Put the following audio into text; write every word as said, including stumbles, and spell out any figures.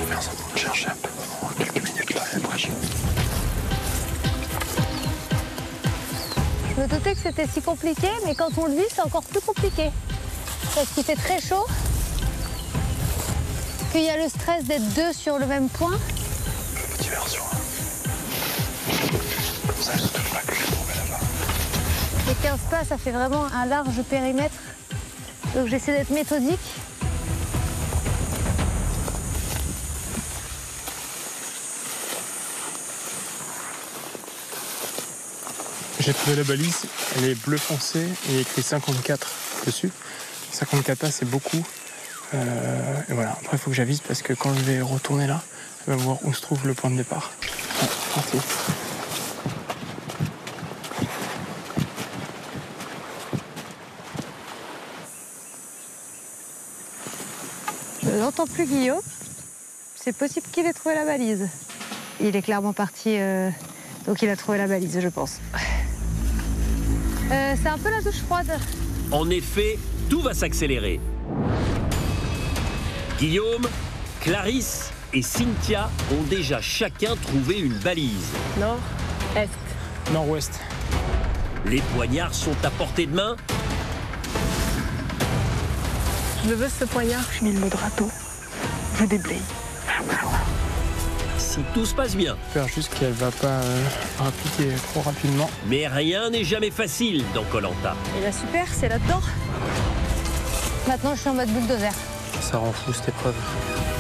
faire ça pour chercher un peu pendant quelques minutes là et après je... Je me doutais que c'était si compliqué, mais quand on le vit, c'est encore plus compliqué. Parce qu'il fait très chaud, qu'il y a le stress d'être deux sur le même point. Petite version. Comme ça, je ne touche pas que j'ai trouvé là-bas. Les quinze pas, ça fait vraiment un large périmètre. Donc j'essaie d'être méthodique. J'ai trouvé la balise, elle est bleu foncé et il y a écrit cinquante-quatre dessus. cinquante-quatre pas, c'est beaucoup. Euh, et voilà, après il faut que j'avise parce que quand je vais retourner là, je vais voir où se trouve le point de départ. Ouais, parti. Je n'entends plus Guillaume. C'est possible qu'il ait trouvé la balise. Il est clairement parti, euh, donc il a trouvé la balise, je pense. Euh, c'est un peu la douche froide. En effet, tout va s'accélérer. Guillaume, Clarisse et Cynthia ont déjà chacun trouvé une balise. Nord, est. Nord-ouest. Les poignards sont à portée de main. Je veux ce poignard. Je mets le mode râteau. Je déblaye. Si tout se passe bien. J'espère juste qu'elle va pas euh, rappliquer trop rapidement. Mais rien n'est jamais facile dans Koh Lanta. Et là, super, c'est là-dedans. Maintenant, je suis en mode bulldozer. Ça rend fou cette épreuve.